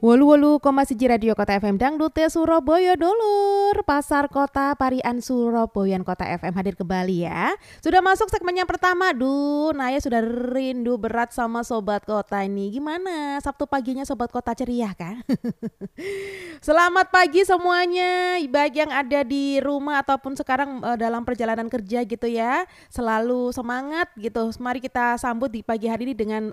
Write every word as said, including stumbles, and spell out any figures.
Wolu wolu koma siji Radio Kota F M Dangdute Surabaya Dulur Pasar Kota Parian Surabayan Kota F M hadir kembali ya. Sudah masuk segmen yang pertama. Duh, Naya sudah rindu berat sama Sobat Kota ini. Gimana Sabtu paginya Sobat Kota, ceria kan? Selamat pagi semuanya, baik yang ada di rumah ataupun sekarang uh, dalam perjalanan kerja gitu ya. Selalu semangat gitu. Mari kita sambut di pagi hari ini dengan